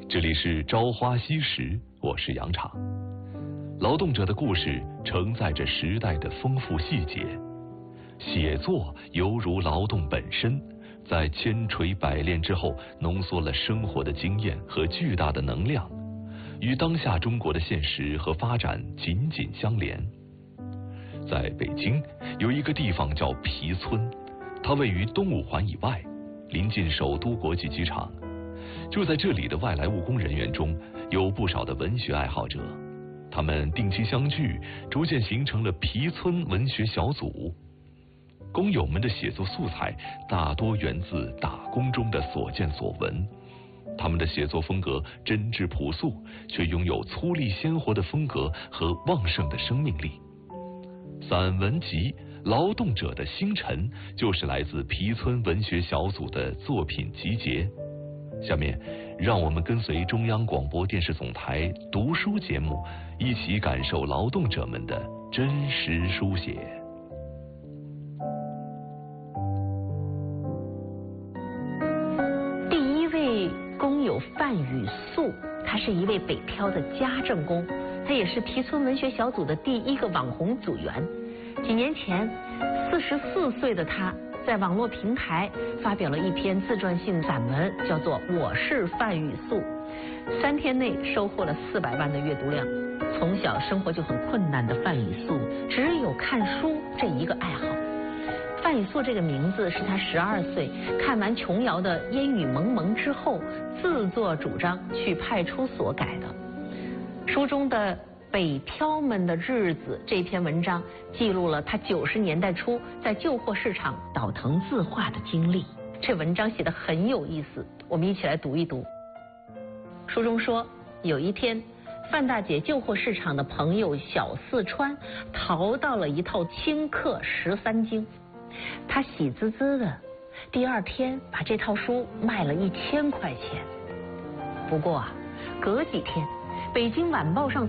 这里是朝花夕拾，我是杨昶。劳动者的故事承载着时代的丰富细节，写作犹如劳动本身，在千锤百炼之后，浓缩了生活的经验和巨大的能量，与当下中国的现实和发展紧紧相连。在北京有一个地方叫皮村，它位于东五环以外，临近首都国际机场。就在这里的外来务工人员中，有不少的文学爱好者，他们定期相聚，逐渐形成了皮村文学小组。工友们的写作素材大多源自打工中的所见所闻，他们的写作风格真挚朴素，却拥有粗粝鲜活的风格和旺盛的生命力。散文集《劳动者的星辰》就是来自皮村文学小组的作品集结。下面让我们跟随中央广播电视总台读书节目，一起感受劳动者们的真实书写。 第一位工友范雨素，他是一位北漂的家政工，他也是皮村文学小组的第一个网红组员。几年前，44岁的他在网络平台发表了一篇自传性散文，叫做《我是范雨素》，3天内收获了400万的阅读量。从小生活就很困难的范雨素，只有看书这一个爱好。范雨素这个名字是他12岁看完琼瑶的《烟雨蒙蒙》之后，自作主张去派出所改的。书中的北漂们的日子这篇文章记录了他90年代初在旧货市场倒腾字画的经历。这文章写得很有意思，我们一起来读一读。书中说，有一天，范大姐旧货市场的朋友小四川淘到了一套清课13经，她喜滋滋的，第2天把这套书卖了1000块钱。不过啊，隔几天，北京晚报上